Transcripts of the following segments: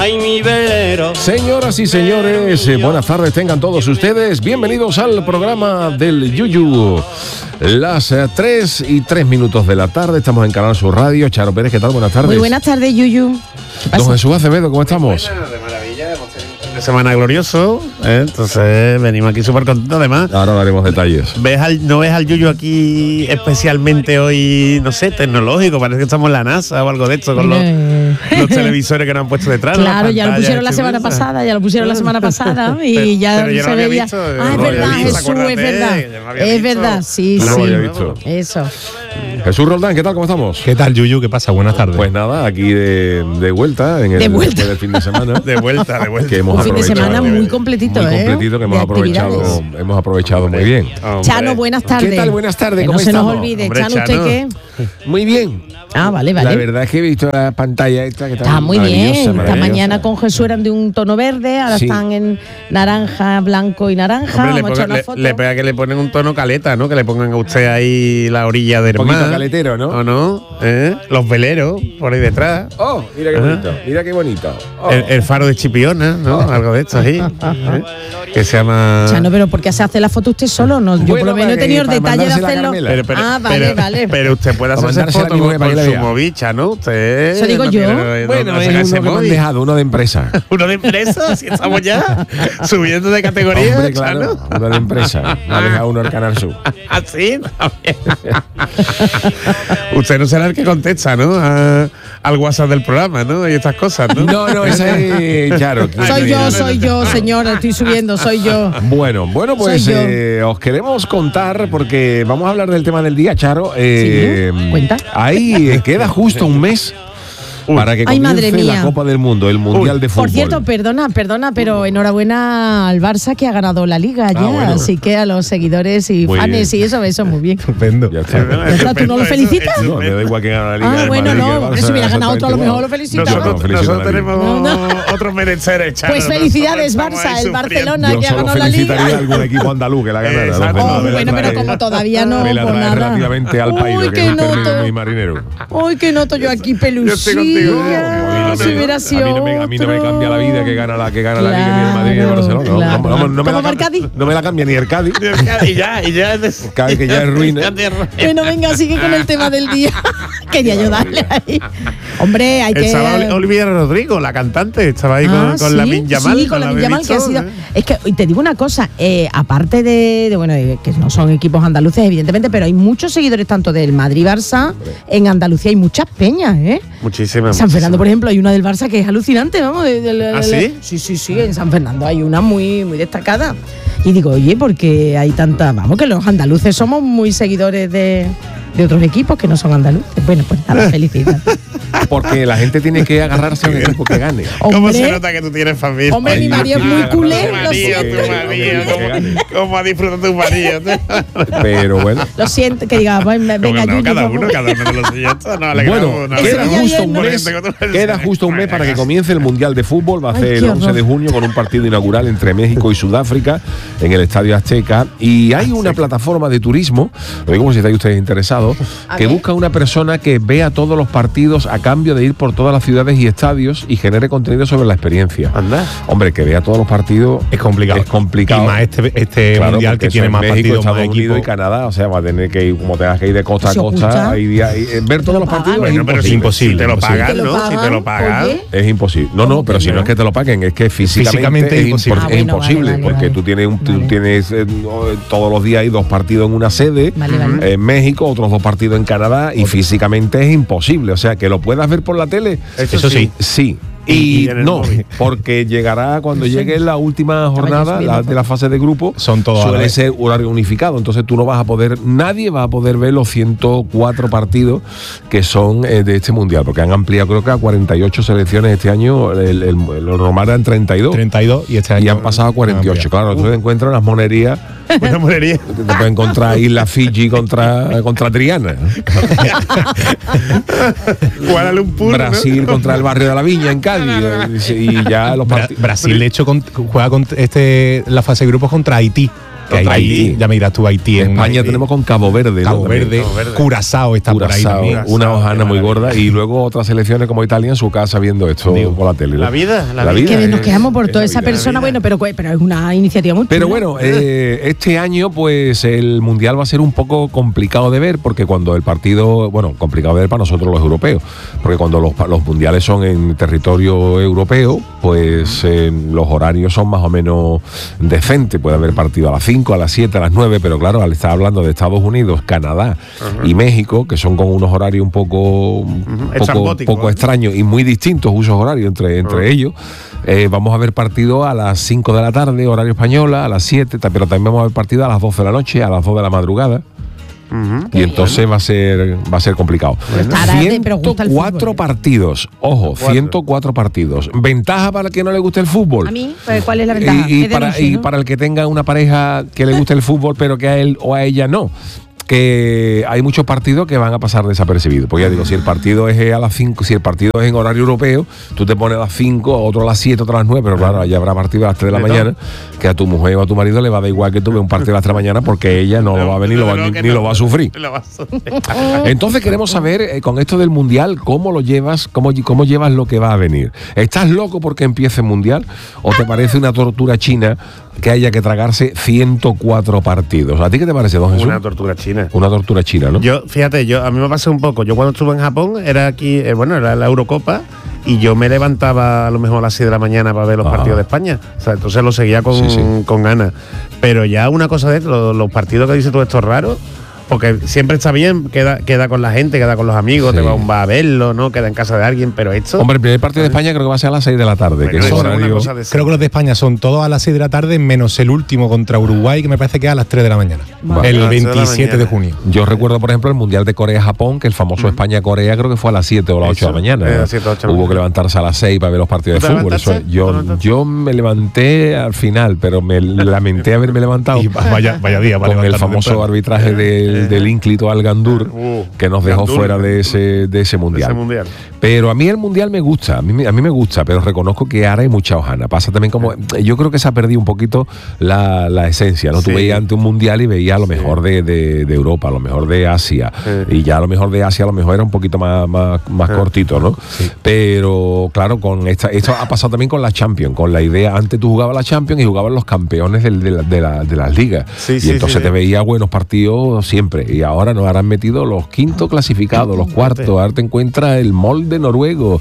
ay mi velero. Señoras y señores, buenas tardes tengan todos ustedes. Bienvenidos al programa del Yuyu. Las 3:03 de la tarde, estamos en Canal Sur Radio. Charo Pérez, ¿qué tal? Buenas tardes. Muy buenas tardes, Yuyu. Don Jesús Acevedo, ¿cómo estamos? Buena, de maravilla, hemos tenido un fin de semana glorioso, entonces venimos aquí súper contentos. Además, Ahora daremos detalles. ¿no ves al Yuyu aquí especialmente hoy, no sé, tecnológico? Parece que estamos en la NASA o algo de esto, con los televisores que nos han puesto detrás. Claro, ya lo pusieron la semana pasada, y ya pero yo se no había veía. visto, Es verdad, Jesús, es verdad. Es verdad, sí, No sí. lo había visto. Eso. Jesús Roldán, ¿qué tal? ¿Cómo estamos? ¿Qué tal, Yuyu? ¿Qué pasa? Buenas tardes. Pues nada, aquí de vuelta en el después del fin de semana. De vuelta. Que hemos Un fin de aprovechado. semana muy completito, Muy completito, que de actividades. hemos aprovechado muy bien. Chano, buenas tardes. ¿Qué tal? Buenas tardes, Que ¿cómo no se nos estamos? olvide. Hombre, Chano, ¿usted Chano. qué? Muy bien. Ah, vale. La verdad es que he visto la pantalla esta que Está muy bien. Esta maravillosa. mañana con Jesús eran de un tono verde, ahora Sí. están en naranja, blanco y naranja. Hombre, Vamos a echar una foto. le pega que le ponen un tono caleta, ¿no? Que le pongan a usted ahí la orilla del Un poquito mar. caletero, ¿no? ¿O no? Los veleros por ahí detrás. Oh, mira qué bonito, mira qué bonito. Oh. El faro de Chipiona, ¿no? Algo de esto ahí. Que se llama. Chano, pero ¿por qué se hace la foto usted solo? No, yo por lo menos he tenido el detalle de hacerlo. Vale. Pero usted puede Para hacerse mandársela a mi foto mujer para con que la su vea. movicha, ¿no? Usted. Eso digo no yo. tiene- Bueno, no es saca ese uno que me han móvil. dejado, uno de empresa. Uno de empresa, si estamos ya subiendo de categoría. Hombre, claro, Chano. uno de empresa. Me ha dejado uno el Canal Sur. Así. Usted no será el que contesta, ¿no? Al WhatsApp del programa, ¿no? Y estas cosas, ¿no? No, esa es Charo. Soy yo, señora, estoy subiendo, soy yo. Bueno, pues Soy yo. os queremos contar, porque vamos a hablar del tema del día, Charo. Cuenta. Ahí queda justo un mes para que Ay, madre comience la mía. Copa del Mundo, el Mundial de Fútbol. Por cierto, perdona, pero enhorabuena al Barça que ha ganado la Liga ya. bueno. Así que a los seguidores y Muy fans bien. y eso muy bien. Estupendo. Ya está. Ya está, ¿tú no lo felicitas? No, me da igual que gane la Liga. Ah, el bueno, Madrid, no, el Barça, si hubiera ganado otro, a lo exactamente mejor lo igual. felicitamos. Nosotros tenemos No. otros menesteres, Chano. Pues felicidades, Nosotros estamos Barça, ahí el sufriendo. Barcelona Yo que ha solo ganado la felicitaría a Liga. algún equipo andaluz que la ganara. Exacto. ¿no? Oh, Me la bueno, pero trae- como todavía no, me la pues trae nada. relativamente al pairo, Uy, que qué es un término noto. muy marinero. Uy, que noto yo aquí Yo estoy contigo. pelusilla. Si hubiera sido a mí no me cambia la vida que gana la Liga ni el Madrid ni el Claro, Barcelona. No, claro. no me ¿Como la para el Cádiz? no me la cambia ni el Cádiz. Y ya. Cádiz que ya es ruina. Bueno, venga, sigue con el tema del día. Quería ayudarle ahí. Hombre, hay que... Estaba Olivia Rodrigo, la cantante, estaba ahí Ah, con Lamine Yamal. Sí, con Lamine Yamal, que ha sido... ¿eh? Es que y te digo una cosa, aparte de que no son equipos andaluces, evidentemente, pero hay muchos seguidores tanto del Madrid-Barça, en Andalucía hay muchas peñas, ¿eh? Muchísimas. San Fernando, por ejemplo, hay una del Barça que es alucinante, vamos. ¿Ah, sí? Sí, en San Fernando hay una muy destacada. Y digo, oye, porque hay tanta... Vamos, que los andaluces somos muy seguidores de otros equipos que no son andaluces. Bueno, pues nada, felicidades. Porque la gente tiene que agarrarse a un equipo que gane. ¿Cómo se Hombre, nota que tú tienes familia? Hombre, mi marido es muy culé, Tu lo marido, siento. ¿Cómo ha disfrutado tu marido? Pero bueno. Lo siento, que diga, venga, Yuyu, cada por uno favor. de los suyos. Bueno, queda justo un mes para que comience el Mundial de Fútbol. Va a Ay, ser qué el 11 de horror. junio con un partido inaugural entre México y Sudáfrica en el Estadio Azteca. Y hay una plataforma de turismo, lo digo como si estáis ustedes interesados, A que ver. busca una persona que vea todos los partidos a cambio de ir por todas las ciudades y estadios y genere contenido sobre la experiencia. Anda. Hombre, que vea todos los partidos Es complicado. Es complicado. Y más este Claro, mundial porque que tiene eso es más México, partidos, más Estados Unidos equipos. y Canadá, o sea, va a tener que ir, como tengas que ir de costa a ¿Se costa, oculta? ver todos los pagan. partidos Bueno, pero es si imposible, te lo imposible. pagan, ¿Te lo ¿no? Si te lo pagan? pagan. Oye. Es imposible. No, pero si no es que te lo paguen, es que físicamente es imposible. Ah, es bueno, imposible, vale, porque vale. tú Vale. tienes todos los días hay 2 partidos en una sede, Vale. en México, otros 2 partidos en Canadá, y físicamente es imposible. O sea, que lo puedas ver por la tele, Eso sí. sí. Y Y en el no, móvil. porque llegará cuando llegue la última jornada subiendo de la fase de grupo. Son todos a la Suele vez. ser horario unificado. Entonces tú no vas a poder, nadie va a poder ver los 104 partidos que son de este mundial, porque han ampliado creo que a 48 selecciones este año. Lo normal eran 32. 32 y este año Y han pasado a 48. Claro, tú te encuentras las monerías. Una monería. Te puedes encontrar Isla Fiji contra Triana. Kuala Lumpur, Brasil ¿no? contra el barrio de la Viña en Cádiz. Y ya los partidos. Brasil, de hecho, juega con la fase de grupos contra Haití. Que hay Haití, ya me dirás tú, Haití. En España tenemos con Cabo Verde, Cabo Verde, Curazao está por ahí también. Una hojana muy gorda, y luego otras selecciones como Italia en su casa viendo esto por la tele. La vida. Que nos quedamos por toda esa persona, bueno, pero es una iniciativa muy chula. Pero bueno, este año pues el Mundial va a ser un poco complicado de ver, porque cuando el partido, bueno, complicado de ver para nosotros los europeos, porque cuando los mundiales son en territorio europeo, pues los horarios son más o menos decentes. Puede haber partido a las 5, a las 7, a las 9, pero claro, al estar hablando de Estados Unidos, Canadá y México, que son con unos horarios un poco extraños y muy distintos usos horarios entre ellos, vamos a ver partido a las 5 de la tarde, horario española, a las 7, pero también vamos a ver partido a las 12 de la noche, a las 2 de la madrugada. Y entonces va a ser complicado. 104 partidos, ojo, 104 partidos. ¿Ventaja para el que no le guste el fútbol? ¿A mí? ¿Cuál es la ventaja? Y para el que tenga una pareja que le guste el fútbol, pero que a él o a ella no. Que hay muchos partidos que van a pasar desapercibidos. Porque ya digo, si el partido es a las 5, si el partido es en horario europeo, tú te pones a las 5, otro a las 7, otro a las 9, pero claro, allá habrá partido a las 3 de la mañana, que a tu mujer o a tu marido le va a dar igual que tú veas un partido a las 3 de la mañana, porque ella no lo va a ver ni lo va a sufrir. Entonces queremos saber, con esto del Mundial, cómo lo llevas, cómo llevas lo que va a venir. ¿Estás loco porque empiece el Mundial? ¿O te parece una tortura china que haya que tragarse 104 partidos? ¿A ti qué te parece, don Jesús? Una tortura china. Una tortura china, ¿no? Fíjate, a mí me pasó un poco. Yo cuando estuve en Japón, era aquí, era la Eurocopa, y yo me levantaba a lo mejor a las 6 de la mañana para ver los partidos de España. O sea, entonces lo seguía con ganas. Pero ya una cosa de los partidos que dices tú, estos raros, porque siempre está bien, queda con la gente, queda con los amigos, te va a un bar a verlo, ¿no? Queda en casa de alguien, pero esto... Hombre, el primer partido de España creo que va a ser a las 6 de la tarde. Que es horario... Creo que los de España son todos a las 6 de la tarde, menos el último contra Uruguay, que me parece que es a las 3 de la mañana. El 27 de junio. Yo recuerdo, por ejemplo, el Mundial de Corea-Japón, que el famoso España-Corea creo que fue a las 7 o las 8 de la mañana. Hubo que levantarse a las 6 para ver los partidos de fútbol. Yo me levanté al final, pero me lamenté haberme levantado. Y vaya día, con el famoso arbitraje del ínclito Al-Gandur, que nos dejó fuera de ese mundial. Pero a mí el Mundial me gusta, a mí me gusta, pero reconozco que ahora hay mucha hojana. Pasa también como... Yo creo que se ha perdido un poquito la esencia, ¿no? Tú veías ante un Mundial y veías a lo mejor de Europa, a lo mejor de Asia, y ya a lo mejor de Asia a lo mejor era un poquito más cortito, ¿no? Pero claro, con esto ha pasado también con la Champions, con la idea, antes tú jugabas la Champions y jugaban los campeones de las ligas, y entonces te veías buenos partidos siempre, y ahora nos han metido los quintos clasificados, los cuartos, ahora te encuentras el molde noruego,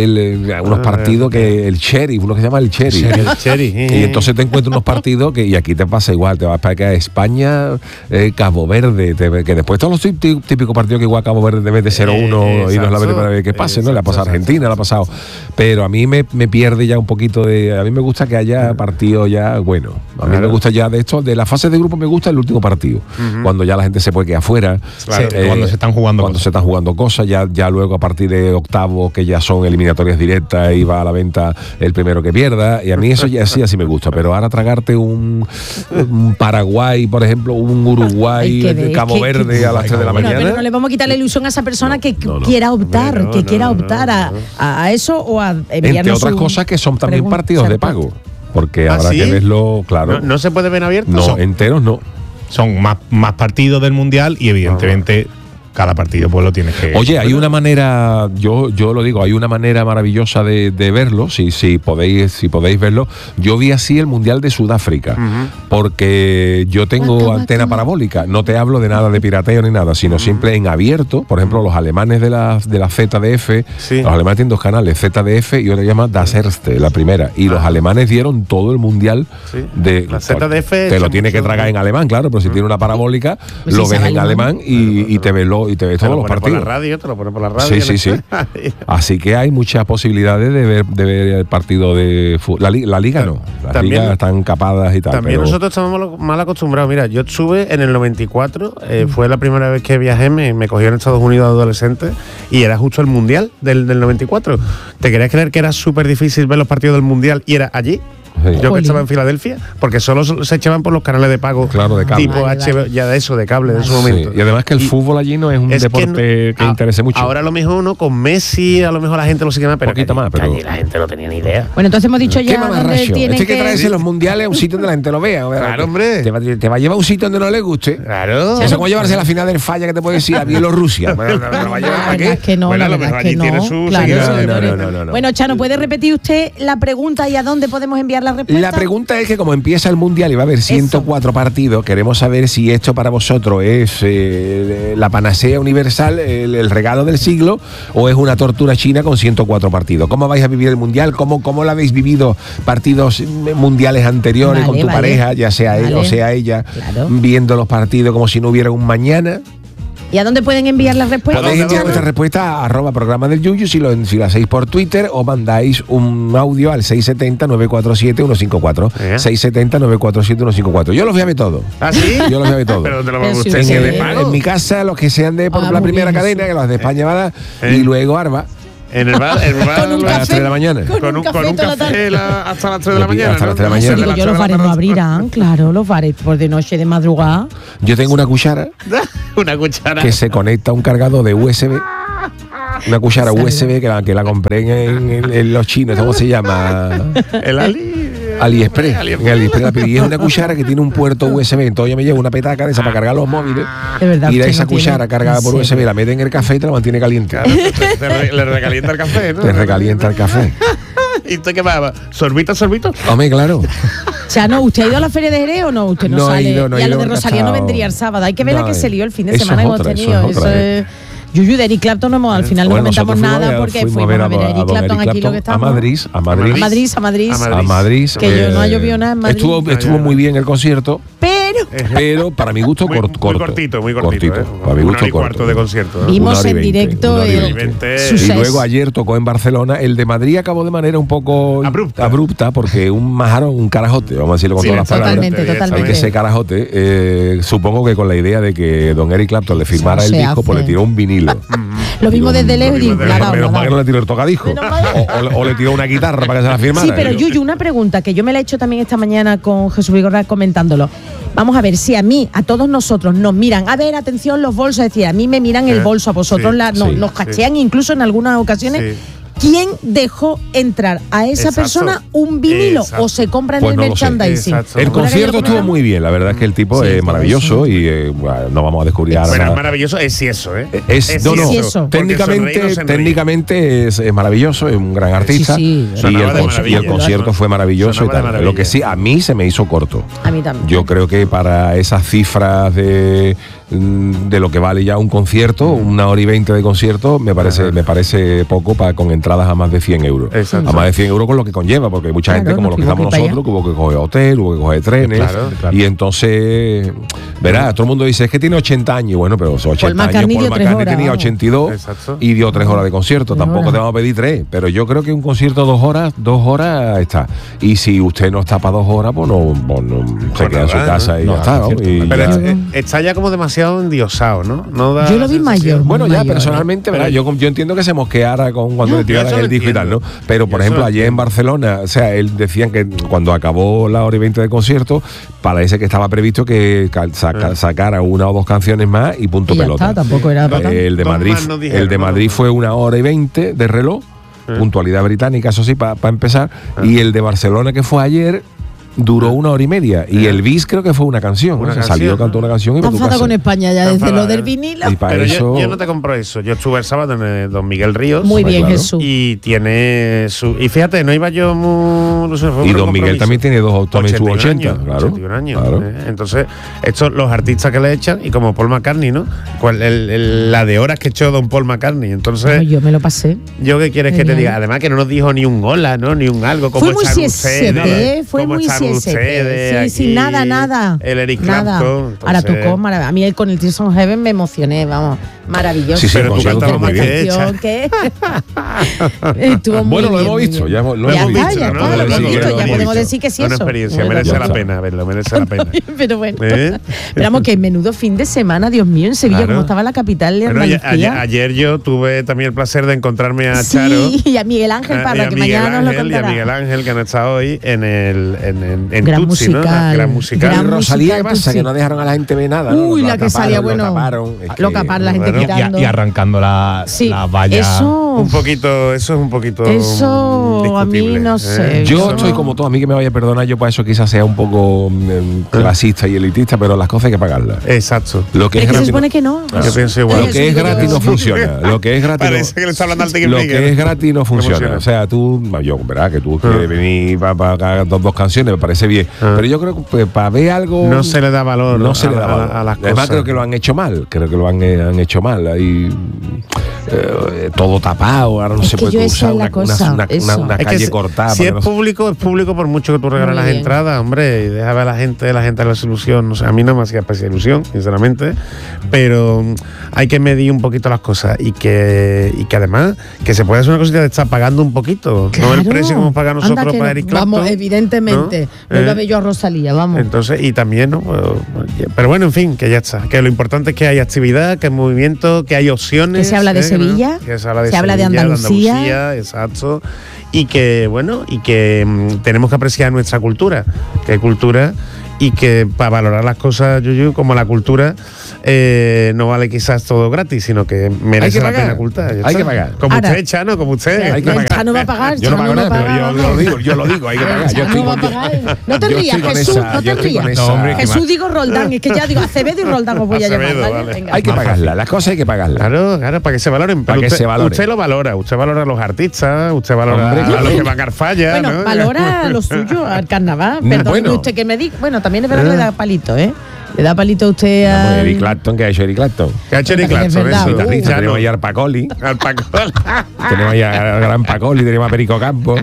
unos partidos que el Sheriff, uno que se llama el Sheriff. Y entonces te encuentras unos partidos y aquí te pasa igual, te vas para acá a España, Cabo Verde, que después todos los típicos partidos que igual Cabo Verde te mete 0-1 y no es la primera vez que pase, ¿no? Le ha pasado a Argentina, le ha pasado. Pero a mí me pierde ya un poquito a mí me gusta que haya partidos ya, bueno, a mí me gusta ya de esto, de la fase de grupo me gusta el último partido, cuando ya la gente se puede quedar afuera. Cuando se están jugando cosas, ya luego a partir de octavos, que ya son eliminatorias directas y va a la venta el primero que pierda, y a mí eso ya así me gusta, pero ahora tragarte un Paraguay, por ejemplo, un Uruguay, de Cabo Verde a las 3 de la mañana. Pero no le vamos a quitar la ilusión a esa persona que quiera optar, a eso o a entre otras cosas que son también partidos de pago, porque habrá que verlo, claro. ¿No se puede ver abierto? No, enteros no. Son más partidos del Mundial y evidentemente cada partido pues lo tienes que... Oye, hay una manera, yo lo digo, hay una manera maravillosa de verlo, si podéis verlo. Yo vi así el Mundial de Sudáfrica, porque yo tengo antena parabólica, no te hablo de nada de pirateo ni nada, sino siempre en abierto. Por ejemplo, los alemanes de la ZDF, los alemanes tienen dos canales, ZDF y otra que se llama Das Erste, la primera, y los alemanes dieron todo el Mundial de... La ZDF... Te lo tienes que tragar en alemán, claro, pero si tiene una parabólica, lo ves en alemán y te ves todos los partidos. Te lo pones por la radio. Sí. Así que hay muchas posibilidades de ver el partido de fútbol. La liga no. Las ligas están capadas y tal. También nosotros estamos mal acostumbrados. Mira, yo estuve en el 94, fue la primera vez que viajé, me cogí en Estados Unidos adolescente y era justo el Mundial del 94. ¿Te querías creer que era súper difícil ver los partidos del Mundial y era allí? Yo que estaba en Filadelfia, porque solo se echaban por los canales de pago. Claro, de cable. Tipo HBO, ya de eso, de cable de su momento. Y además que el fútbol allí no es un deporte que interese mucho. Ahora a lo mejor uno con Messi, a lo mejor la gente lo sigue más, pero poquito más, pero allí la gente no tenía ni idea. Bueno, entonces hemos dicho ya dónde tiene que traerse los mundiales a un sitio donde la gente lo vea. Claro, hombre. Te va a llevar a un sitio donde no le guste. Claro. Eso es como llevarse a la final del Falla que te puede decir a Bielorrusia. La verdad es que no, la verdad es que no. Bueno, Chano, ¿puede repetir usted la pregunta y a dónde podemos enviar la respuesta? La pregunta es que como empieza el Mundial y va a haber 104 partidos, queremos saber si esto para vosotros es la panacea universal, el regalo del siglo, o es una tortura china con 104 partidos. ¿Cómo vais a vivir el Mundial? ¿Cómo lo habéis vivido partidos mundiales anteriores con tu pareja, ya sea él o sea ella, viendo los partidos como si no hubiera un mañana? ¿Y a dónde pueden enviar la respuesta? Podéis enviar vuestra respuesta a @programa del Yuyu si lo hacéis por Twitter o mandáis un audio al 670-947-154. 670-947-154. Yo los voy a ver todo. ¿Ah, sí? Yo los voy a ver todo. Pero te lo vamos a en mi casa, los que sean de por la primera cadena, que los de España van a y luego Arba. En el bar con un a las 3 de la mañana. Con un café hasta las 3 de la mañana. Hasta las 3 de la mañana. Digo, yo los bares no abrirán, claro, los bares por de noche, de madrugada. Yo tengo una cuchara. Una cuchara. Que se conecta a un cargador de USB. Una cuchara USB que la compré en los chinos, ¿cómo se llama? El AliExpress. En AliExpress la pedí. Es una cuchara que tiene un puerto USB. Entonces yo me llevo una petaca de esa para cargar los móviles. De verdad, y de esa cuchara cargada por USB la mete en el café y te la mantiene caliente. Claro, le recalienta el café, ¿no? Te recalienta el café. ¿Y usted qué va? ¿Sorbito? Hombre, claro. Chano, ¿usted ha ido a la Feria de Jerez o no? Usted no sale. No y a lo de Rosalía no vendría el sábado. Hay que ver la que se lió el fin de semana que hemos tenido. Eso es... Yuyu de Eric Clapton al final no comentamos nada porque fuimos a ver a Eric Clapton aquí lo que estamos. A Madrid. Que yo no ha llovido nada en Madrid. Estuvo muy bien el concierto. Pero para mi gusto muy cortito. Para mi gusto corto de concierto. Vimos en directo y luego ayer tocó en Barcelona. El de Madrid acabó de manera un poco abrupta porque un majaro, un carajote, vamos a decirlo con todas las palabras. Totalmente. Hay que ser carajote. Supongo que con la idea de que don Eric Clapton le firmara el disco, pues le tiró un vinilo. Lo mismo desde lejos y menos mal que no le tiró el tocadisco o le tiró una guitarra para que se la firmara. Sí, pero Yuyu, una pregunta que yo me la he hecho también esta mañana con Jesús Vigorra comentándolo. Vamos a ver, si a todos nosotros nos miran, a ver, atención los bolsos, es decir, a mí me miran el bolso, a vosotros nos cachean incluso en algunas ocasiones. ¿Quién dejó entrar a esa persona un vinilo o se compra en el merchandising? El concierto estuvo muy bien, la verdad es que el tipo es maravilloso y no vamos a descubrir ahora. Bueno, es maravilloso, es eso, ¿eh? Técnicamente es maravilloso, es un gran artista y el concierto fue maravilloso y tal. Lo que sí, a mí se me hizo corto. A mí también. Yo creo que para esas cifras de lo que vale ya un concierto, 1 hora y 20 de concierto, me parece poco con entradas a más de 100 euros. Exacto. A más de 100 euros con lo que conlleva, porque hay mucha gente como los que estamos nosotros, que hubo que coger hotel, hubo que coger trenes, y entonces, verás, todo el mundo dice, es que tiene 80 años, bueno, pero son 80 años, Paul McCartney tenía 82 y dio 3 horas de concierto, tampoco te vamos a pedir 3, pero yo creo que un concierto 2 horas está, y si usted no está para 2 horas, pues no se queda en su casa y ya está, ¿no? Pero está ya como demasiado endiosado, ¿no? Yo lo vi mayor. Bueno, ya personalmente, ¿verdad? Yo entiendo que se mosqueara cuando le tiraran el disco y tal, ¿no? Pero, por ejemplo, ayer en Barcelona, o sea, él decían que cuando acabó la hora y 20 de concierto, parece que estaba previsto que sacara 1 o 2 canciones más y punto pelota. Tampoco era el de Madrid fue 1 hora y 20 de reloj, puntualidad británica, eso sí, para empezar, y el de Barcelona, que fue ayer, duró 1 hora y media. Y el bis creo que fue una canción. Salió, cantó una canción y está enfadado con España ya desde lo del vinilo. Pero yo no te compro eso. Yo estuve el sábado en el Don Miguel Ríos. Muy bien, claro. Jesús. Y tiene su... Y fíjate, no iba yo muy... Y Don Miguel también tiene también su 80. Años, claro. 81 años. Claro. Entonces, estos los artistas que le echan, y como Paul McCartney, ¿no? La de horas que echó Don Paul McCartney. Entonces... No, yo me lo pasé. ¿Yo qué quieres que te diga? Además que no nos dijo ni un hola, ¿no? Ni un algo. Fue muy 7, fue muy 7. 7. ustedes. Sí, nada. El Eric Nada. Clapton. Ahora tocó maravilloso. A mí con el Tears of Heaven me emocioné, vamos. Maravilloso. Sí, pero tú cantabas muy bien. Estuvo muy bueno, lo bien, hemos muy visto, bien. ya lo hemos visto. Ya ¿no? lo hemos Sí, visto, lo ya hemos podemos visto. decir que sí Una eso. experiencia, Bueno, merece ya la está. pena verlo, merece la pena. Pero bueno. ¿Eh? Esperamos que menudo fin de semana, Dios mío, en Sevilla, Claro. como estaba la capital de Bueno, Andalucía. ayer yo tuve también el placer de encontrarme a Charo. Sí, y a Miguel Ángel Parra, que mañana nos lo Y a contará. Miguel Ángel, que han estado hoy en Gran Tutsi, ¿no? musical. Gran musical. Gran Y Rosalía, ¿qué musical, pasa? sí. Que no dejaron a la gente ver nada, ¿no? Uy, Lo la que taparon, salía, lo bueno. taparon. Es Lo que- capar la gente Bueno, quitando. Y arrancando la valla. Eso. Un poquito, eso es un poquito. Eso, a mí discutible, no sé. Yo Eso estoy no. como tú, a mí que me vaya a perdonar, yo para eso quizás sea un poco clasista y elitista, pero las cosas hay que pagarlas. Exacto. Lo que Es es que se gratis. supone que no. Yo pienso igual. Lo que es gratis no funciona. Lo que es gratis Parece que le está hablando al Tigre lo Miguel. que es gratis no funciona. funciona. O sea, tú, yo, ¿verdad? Que tú quieres venir para hacer dos canciones, me parece bien. Pero yo creo que para ver algo. No se le da valor. No se le da valor. a las Además, cosas. creo que lo han hecho mal. Creo que lo han hecho mal. Ahí todo tapado. Ahora no Es se que puede yo esa usar es la cosa, eso. una Es que calle cortada. si para es que no se- público, es público por mucho que tú regales Muy las bien. entradas, hombre, y deja ver a la gente la ilusión. No sé, a mí no me hacía especial ilusión, sinceramente, pero hay que medir un poquito las cosas y que además que se puede hacer una cosita de estar pagando un poquito, no el Claro. precio que hemos pagado Anda nosotros que para no. Eric Clapton. Vamos, evidentemente. ¿no? No iba a ver yo a Rosalía, vamos. Entonces, y también, ¿no? Pero bueno, en fin, que ya está. Que lo importante es que hay actividad, que hay movimiento, que hay opciones. Que se habla de Sevilla, Que se habla de se habla de Sevilla, Andalucía. exacto. Y que, bueno, tenemos que apreciar nuestra cultura. Que hay cultura y que para valorar las cosas, Yuyu, como la cultura, no vale quizás todo gratis, sino que merece Hay que la pagar. pena ocultar. Ya Hay que está. pagar. Como Ahora- usted, Chano, como usted. Hay que pagar. Chano va a pagar. Yo no pago Chano nada, va a pero pagar, yo lo digo, hay que pagar. Yo Chano estoy va a con- pagar. No te yo rías, estoy con Jesús, esa- no yo te estoy con rías. esa- hombre, Jesús digo Roldán, es que ya digo Acevedo y Roldán os voy a llamar, Acevedo, ¿vale? vale. Venga. Hay que pagarla, las cosas hay que pagarlas. Claro, para que se valoren. Para Pero que usted, se valoren. Usted lo valora, usted valora a los artistas, usted valora Hombre, a claro. los que van a falla. Bueno, ¿no? valora lo suyo al carnaval. Perdón, Bueno. usted que me diga. Bueno, también es verdad que le da palito, ¿eh? Le da palito a usted Vamos, a. Eric Clapton, ¿qué ha hecho Eric Clapton? ¿Qué ha hecho Eric También es Clapton? verdad. Eso, Guitarrista, Chano. tenemos ahí al Pacoli, Al Pacol. tenemos ahí al gran Pacoli, tenemos a Perico Campos,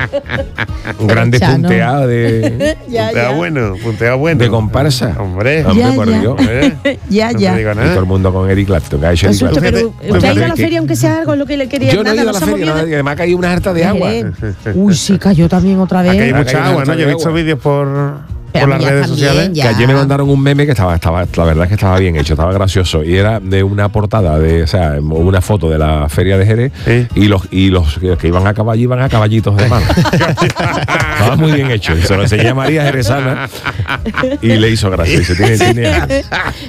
un grande Chano. punteado de Punteado bueno. de comparsa. Hombre. Hombre, Ya, por ya. Dios. Ya, No ya. te digo Y nada. todo el mundo con Eric Clapton, ¿qué ha hecho Qué Eric susto, Clapton? pero Fíjate, ¿usted ha ido a la que- feria aunque sea algo lo que le quería? Yo no he Nada, ido a la se ha feria, movido no, y además que hay una harta de agua. Uy, sí, cayó también otra vez. Aquí hay Acá hay mucha una agua, ¿no? harta Yo he de visto agua. vídeos por Pero las ya redes también, sociales. ya. Que ayer me mandaron un meme que estaba, la verdad es que estaba bien hecho, estaba gracioso. Y era de una portada, o sea, una foto de la feria de Jerez. Sí. Y los que iban a caballo iban a caballitos de mano. Estaba muy bien hecho. Y se lo enseñé a María Jerezana y le hizo gracia. Dice, tiene-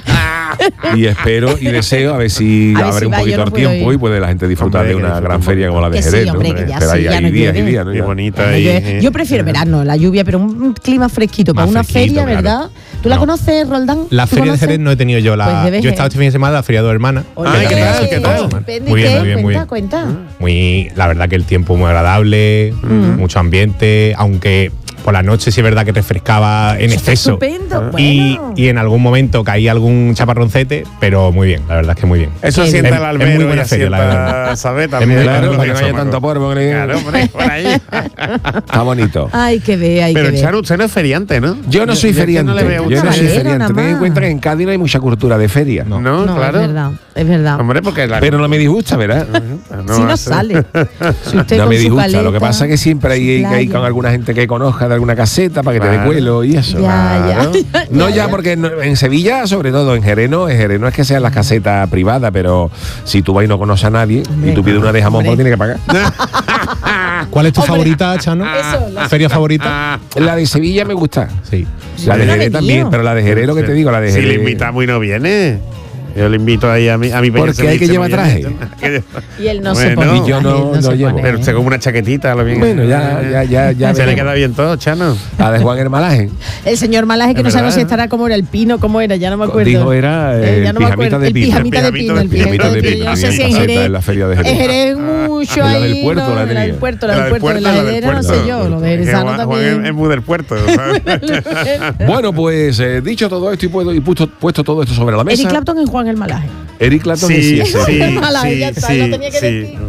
y espero y deseo a ver si A ver abre si un va, yo poquito no el puedo tiempo ir. y puede la gente disfrutar Hombre, de que una gran disfrute feria un como la de Que sí, Jerez. ¿no? hombre, que ya Pero sí, hay ya no días y llueve. días, ¿no? Qué Ya. bonita. Yo prefiero verano, la lluvia, pero un clima fresquito para Más una fresquito, feria, claro. ¿verdad? ¿Tú la No. conoces, Roldán? La ¿Tú feria de conoces? Jerez no he tenido yo. Pues debes Yo he estado este fin de semana en la feria de dos hermanas. Ay, ¿qué tal? ¿Qué tal? Muy bien, muy bien, muy bien. Cuenta. La verdad que el tiempo muy agradable, mucho ambiente, aunque por la noche sí es verdad que refrescaba en exceso. Estupendo. Y, Bueno. y en algún momento caía algún chaparroncete, pero muy bien, la verdad es que muy bien. Eso Qué asienta bien. el Es albero muy y buena feria, la asienta, verdad. ¿sabes? Es muy También Claro, Claro, para que no haya claro. tanto polvo. Claro, hombre, por ahí. Está bonito. Hay que ver, hay que Pero ver. Charo, usted no es feriante, ¿no? Yo no soy es que feriante. no le veo Yo no mucho. soy Cabalero, feriante. nada Ten en más. cuenta que en Cádiz no hay mucha cultura de feria. No, No, claro. es verdad, es verdad. Hombre, porque la. Pero no me disgusta, ¿verdad? Si no sale. Si usted No con me su disgusta. Lo que caleta, pasa es que siempre su hay que ir playa. con alguna gente que conozca de alguna caseta para que te dé Claro. cuelo y eso. Ya, ya. No ya porque en Sevilla, sobre todo en Jerez no es que sean las casetas privadas, pero si tú vas y no conoces a nadie y tú pides una de jamón, pues Hombre. tienes que pagar. ¿Cuál es tu Hombre. favorita, Chano? Eso, la- ¿Feria favorita? La de Sevilla me gusta. Sí. La de no ha Jerez venido. también, pero la de Jerez lo que te digo, la de Si Jerez. le invitamos y no viene. Yo le invito ahí a mi Porque hay que llevar traje. Y él no se Bueno, pone. y yo no- él no se llevo. pone. Pero usted como una chaquetita, lo bien. Bueno, ya Se le veremos. queda bien todo, Chano. La de Juan Hermalaje. El señor Malaje, que Es no sabemos verdad. si estará como era el pino, cómo era, ya no me acuerdo. Dijo era Ya no me pijamita acuerdo. de El pino. pijamita de pino, el pijamita de pino. Yo no sé si en Caseta Jerez. en la feria de Jerez. En Jerez mucho La ahí. del puerto, no, la la tenía. del puerto, la del puerto, de la hedera, no sé yo. Lo de Es que Jerezano Juan también. es muy del puerto. ¿sabes? Bueno, pues dicho todo esto y puesto todo esto sobre la mesa. Eric Clapton en Juan el Malaje. Eric Clapton Sí, ese. sí, Mala, ya sí, está, sí, lo tenía que sí. decir.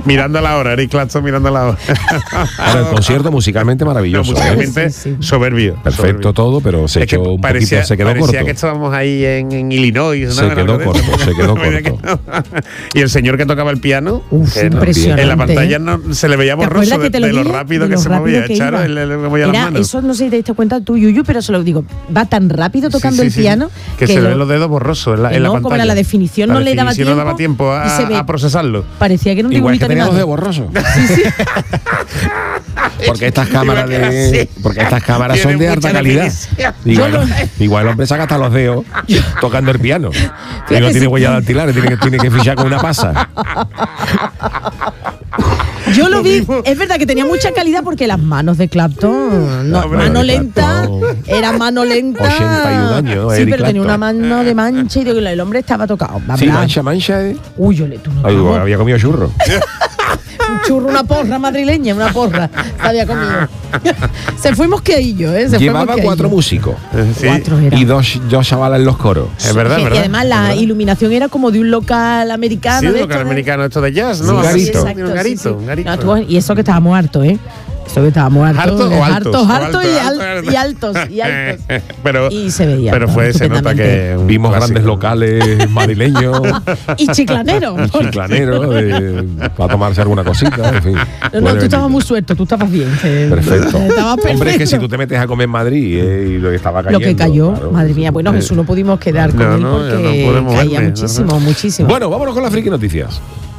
Mirando la hora, Eric Clapton mirando la hora. Ahora, el concierto musicalmente maravilloso. Musicalmente soberbio. Perfecto todo, pero se echó un poquito, se quedó corto. Parecía que estábamos ahí en Illinois. Se quedó corto. Y el señor que tocaba el piano, impresionante. en la pantalla no, se le veía borroso de lo rápido que se movía. Eso no sé si te diste cuenta tú, Yuyu, pero se lo digo. Va tan rápido tocando el piano que se le ven los dedos borrosos en la pantalla. Como era la definición, no le daba tiempo a procesarlo. Parecía que era un dibujito animado. Los de borroso. Sí. Porque estas cámaras son de alta calidad. Igual el hombre saca hasta los dedos tocando el piano. Y no tiene huella de dactilares, tiene que fichar con una pasa. Yo lo vi, es verdad que tenía mucha calidad porque las manos de Clapton, era mano lenta. 81 años, sí, pero tenía una mano de mancha y el hombre estaba tocado. Sí, mancha. Uy, tú no. Había comido churro. Un churro, una porra madrileña, había comido. Se fue mosqueadillo, Llevaba 4 músicos. Sí. 4 era. Y dos chavalas en los coros. Es verdad, Y además la iluminación era como de un local americano. Sí, un local americano esto de jazz, ¿no? Un garito. Exacto, un garito. No, y eso que estábamos hartos, Eso que estábamos hartos. Hartos y altos. Pero, y se veía. Pero se nota que vimos grandes locales madrileños. Y chiclaneros. Para tomarse alguna cosita, en fin. No, tú estabas muy suelto, tú estabas bien. Perfecto. Estabas perfecto. Hombre, es que si tú te metes a comer en Madrid y lo que estaba cayendo. Lo que cayó, claro, madre mía. Bueno, Jesús, no pudimos quedar con él porque caía muchísimo. Bueno, vámonos con las friki noticias.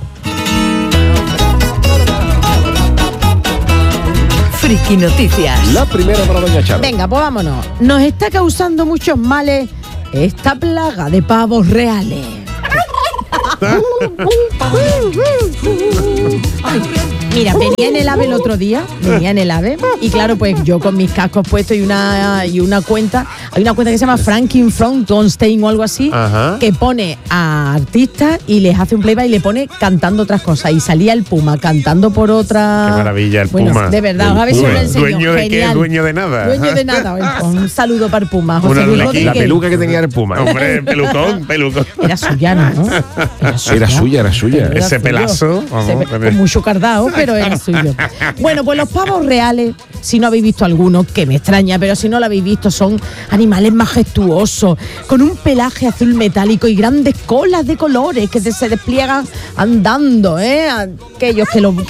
Friki Noticias. La primera para doña Charo. Venga, pues vámonos. Nos está causando muchos males esta plaga de pavos reales. Mira, venía en el AVE el otro día, y claro, pues yo con mis cascos puestos y una cuenta, hay una cuenta que se llama Franklin Frankenstein o algo así, que pone a artistas y les hace un playback y le pone cantando otras cosas, y salía el Puma cantando por otra. Qué maravilla el Puma. De verdad, a ver si lo enseño. ¿Dueño de qué? Dueño de nada. Dueño de nada. Un saludo para el Puma. José Luis Rodríguez. La peluca que tenía el Puma. Hombre, pelucón. Era suya, ¿no? Era suya. Ese pelazo. Con mucho cardao, pero era suyo. Bueno, pues los pavos reales, si no habéis visto alguno, que me extraña, pero si no lo habéis visto, son animales majestuosos, con un pelaje azul metálico y grandes colas de colores que se despliegan andando, aquellos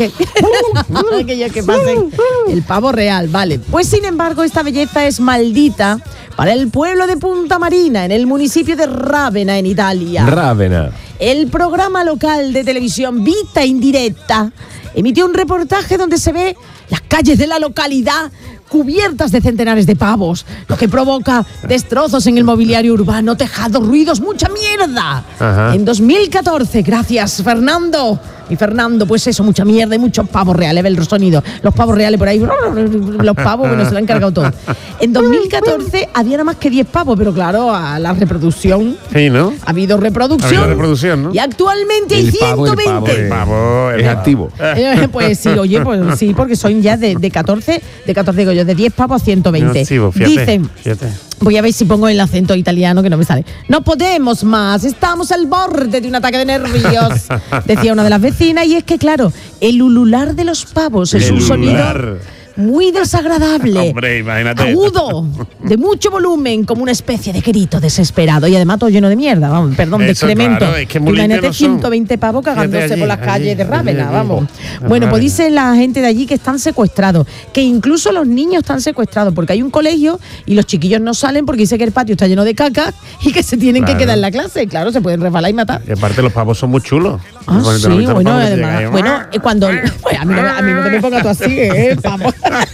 que pasen el pavo real, vale. Pues sin embargo, esta belleza es maldita para el pueblo de Punta Marina, en el municipio de Rávena, en Italia. Rávena. El programa local de televisión Vita Indirecta emitió un reportaje donde se ve las calles de la localidad cubiertas de centenares de pavos, lo que provoca destrozos en el mobiliario urbano, tejados, ruidos, mucha mierda. En 2014, gracias Fernando. Y Fernando, pues eso, mucha mierda y muchos pavos reales, ve el sonido. Los pavos reales por ahí, los pavos, bueno, se lo han cargado todo. En 2014 había nada más que 10 pavos, pero claro, a la reproducción. Sí, ¿no? Ha habido reproducción. ¿No? Y actualmente hay 120. El pavo es activo. Pues sí, oye, pues sí, porque son ya de 14 digo yo, de 10 pavos a 120. Activo, Dicen. Voy a ver si pongo el acento italiano que no me sale. No podemos más, estamos al borde de un ataque de nervios, decía una de las vecinas, y es que claro, el ulular de los pavos es un sonido muy desagradable. Hombre, imagínate. Agudo, de mucho volumen, como una especie de grito desesperado. Y además todo lleno de mierda, vamos, perdón, de excremento. Claro, es que imagínate 120 pavos cagándose por las calles de Rávena, vamos. Bueno, pues dice la gente de allí que están secuestrados, que incluso los niños están secuestrados, porque hay un colegio y los chiquillos no salen porque dice que el patio está lleno de caca y que se tienen que quedar en la clase. Claro, se pueden resbalar y matar. Y aparte los pavos son muy chulos. Sí, bueno, además, cuando pues a mí no te me pongas tú así, pavos.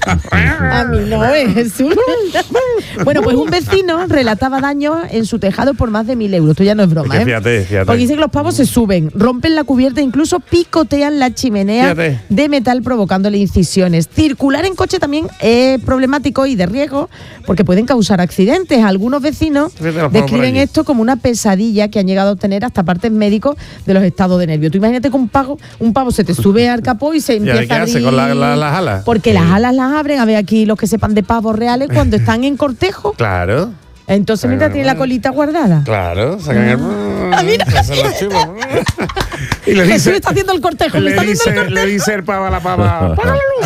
A mí no, Jesús. Bueno, pues un vecino relataba daños en su tejado por más de 1.000 euros. Esto ya no es broma, Fíjate. Porque dice que los pavos se suben, rompen la cubierta, incluso picotean la chimenea de metal provocándole incisiones. Circular en coche también es problemático y de riesgo porque pueden causar accidentes. Algunos vecinos describen esto como una pesadilla que han llegado a obtener hasta partes médicos de los estados de nervio. Tú imagínate que un pavo se te sube al capó y se empieza a abrir. ¿Con las alas? Porque las alas las abren, a ver aquí los que sepan de pavos reales, cuando están en cortejo. Claro. Entonces, mira, tiene la colita guardada. Claro, sacan el. Mira. Hacen los chivos. Y le Jesús dice, está haciendo el cortejo, le dice el pavo a la pava. ¡Apaga la luz!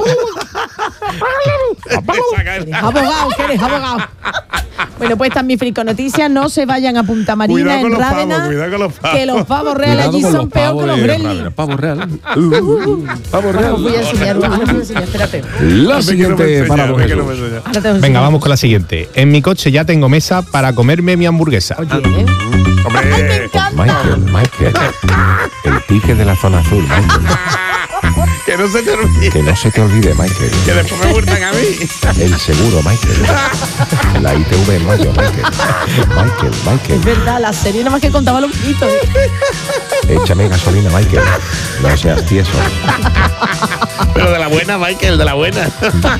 Eres abogado, que eres abogado. Bueno, pues están mis friconoticias. No se vayan a Punta Marina, en Rávena, cuidado con los pavos. que los pavos reales allí son peor que los gremlins. Pavo real. Pavo real. Os voy a enseñar, espérate. La siguiente parada. Venga, vamos con la siguiente. En mi coche ya tengo mesa para comerme mi hamburguesa. Oye, Hombre, me encanta. Michael. El pique de la zona azul, Michael. que no se te olvide. Que no se te olvide, Michael. Que después me multan a mí. El seguro, Michael. La ITV en mayo, Michael. Es verdad, la serie nada más que contaba los gritos. Échame gasolina, Michael. No seas tieso. Pero de la buena, Michael, de la buena.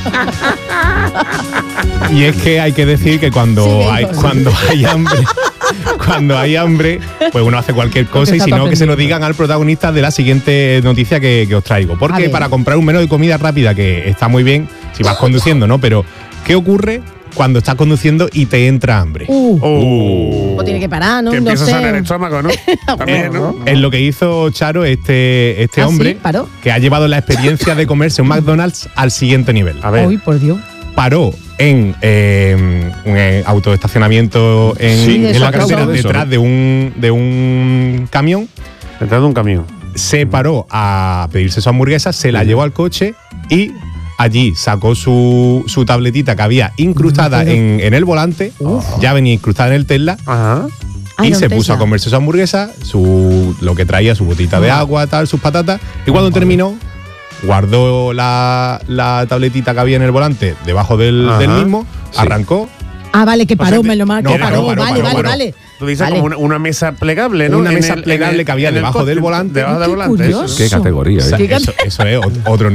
Y es que hay que decir que cuando hay hambre, pues uno hace cualquier cosa, y si no, que se lo digan al protagonista de la siguiente noticia que os traigo. Porque para comprar un menú de comida rápida, que está muy bien si vas conduciendo, ¿no? Pero, ¿qué ocurre cuando estás conduciendo y te entra hambre? O tiene que parar, ¿no? Que No empieza a sonar el sé. estómago, ¿no? También, ¿no? Es lo que hizo Charo, este ¿Ah, hombre, sí? ¿Paró? que ha llevado la experiencia de comerse un McDonald's al siguiente nivel. A ver. Uy, por Dios. Paró en un autoestacionamiento en la carretera detrás de un camión. Detrás de un camión. Se paró a pedirse su hamburguesa, se la llevó al coche y allí sacó su tabletita que había incrustada en el volante. Ya venía incrustada en el Tesla. Ajá. Y se puso a comerse su hamburguesa, lo que traía, su botita de agua, tal, sus patatas. Y cuando terminó, guardó la tabletita que había en el volante debajo del mismo, arrancó. Ah, vale, que paró, O sea, me lo marco. no, Paró, paró. vale. Tú dices Vale. como una mesa plegable, ¿no? Una mesa plegable que había debajo del volante. Debajo del Qué volante. curioso. Qué categoría, O sea, eso es otro